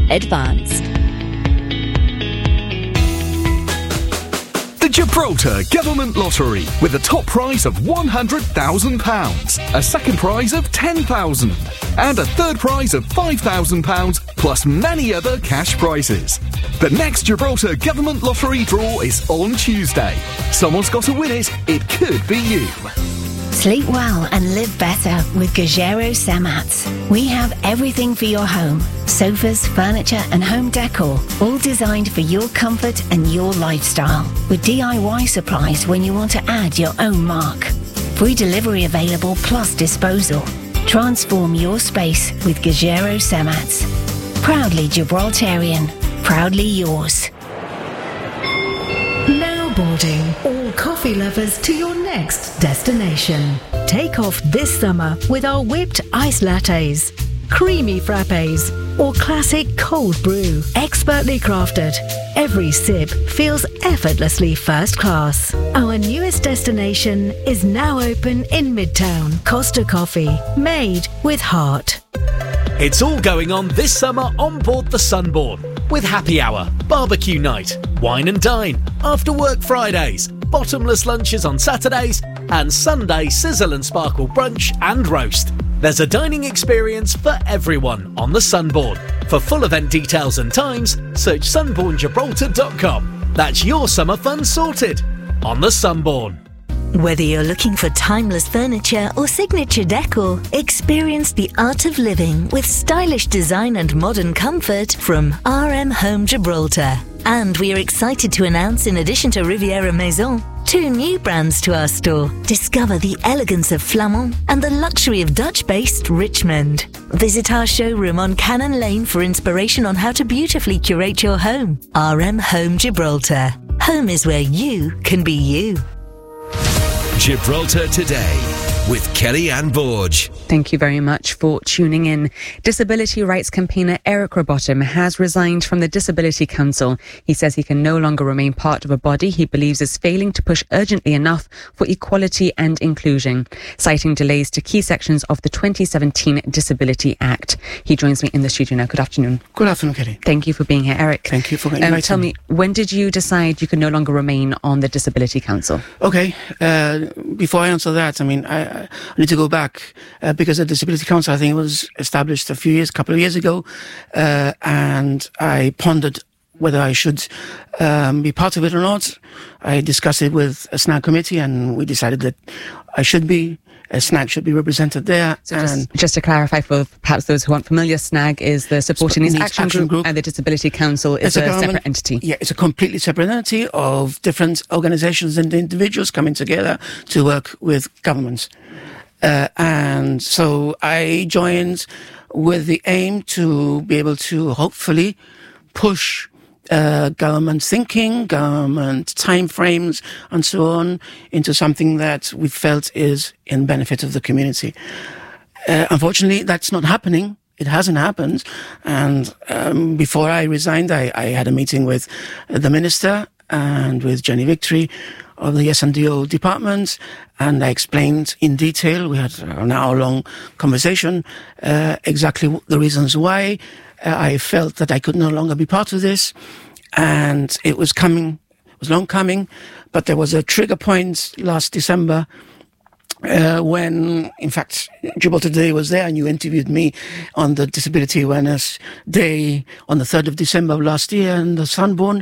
Advanced. The Gibraltar Government Lottery with a top prize of £100,000, a second prize of £10,000 and a third prize of £5,000 plus many other cash prizes. The next Gibraltar Government Lottery draw is on Tuesday. Someone's got to win it. It could be you. Sleep well and live better with Gajero Samats. We have everything for your home. Sofas, furniture and home decor, all designed for your comfort and your lifestyle. With DIY supplies when you want to add your own mark. Free delivery available plus disposal. Transform your space with Gajero Samats. Proudly Gibraltarian. Proudly yours. Now boarding all coffee lovers to your next destination. Take off this summer with our whipped ice lattes, creamy frappes, or classic cold brew. Expertly crafted, every sip feels effortlessly first class. Our newest destination is now open in Midtown. Costa Coffee, made with heart. It's all going on this summer on board the Sunborn. With happy hour, barbecue night, wine and dine, after work Fridays, bottomless lunches on Saturdays, and Sunday sizzle and sparkle brunch and roast. There's a dining experience for everyone on the Sunborn. For full event details and times, search sunborngibraltar.com. That's your summer fun sorted on the Sunborn. Whether you're looking for timeless furniture or signature decor, experience the art of living with stylish design and modern comfort from RM Home Gibraltar. And we are excited to announce, in addition to Riviera Maison, 2 new brands to our store. Discover the elegance of Flamand and the luxury of Dutch-based Richmond. Visit our showroom on Cannon Lane for inspiration on how to beautifully curate your home. RM Home Gibraltar. Home is where you can be you. Gibraltar Today with Kelly-Anne Borge. Thank you very much for tuning in. Disability rights campaigner Eric Robotham has resigned from the Disability Council. He says he can no longer remain part of a body he believes is failing to push urgently enough for equality and inclusion, citing delays to key sections of the 2017 Disability Act. He joins me in the studio now. Good afternoon. Good afternoon, Kelly. Thank you for being here, Eric. Thank you for inviting me. Tell me, when did you decide you could no longer remain on the Disability Council? Okay, before I answer that, I need to go back because the Disability Council, I think, was established a couple of years ago, and I pondered whether I should be part of it or not. I discussed it with a SNAG committee, and we decided that I should be. SNAG should be represented there. So just to clarify for perhaps those who aren't familiar, SNAG is the Supporting Needs Action Group, and the Disability Council is a separate entity. Yeah, it's a completely separate entity of different organisations and individuals coming together to work with governments. And so I joined with the aim to be able to hopefully push government thinking, government timeframes, and so on into something that we felt is in benefit of the community. Unfortunately, that's not happening. It hasn't happened. And before I resigned, I had a meeting with the Minister and with Jenny Victory of the SNDO department, and I explained in detail, we had an hour-long conversation, exactly the reasons why I felt that I could no longer be part of this, and it was long coming, but there was a trigger point last December when, in fact, Gibraltar Day was there, and you interviewed me on the Disability Awareness Day on the 3rd of December of last year in the Sunborn,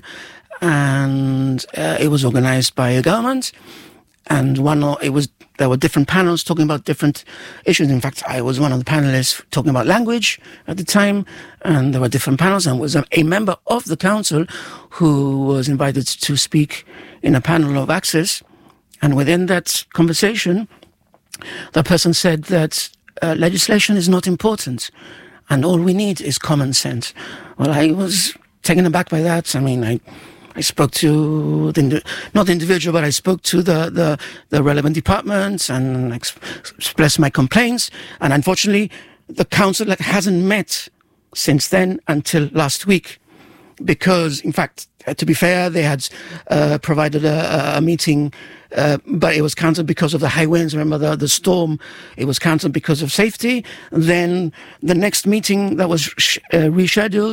and it was organised by a government, and there were different panels talking about different issues. In fact, I was one of the panelists talking about language at the time, and there were different panels, and was a member of the council who was invited to speak in a panel of access. And within that conversation, the person said that legislation is not important, and all we need is common sense. Well, I was taken aback by that. I spoke to not the individual, but I spoke to the relevant departments and expressed my complaints. And unfortunately, the council hasn't met since then until last week, because, in fact, to be fair, they had provided a meeting, but it was cancelled because of the high winds. Remember the storm? It was cancelled because of safety. Then the next meeting that was rescheduled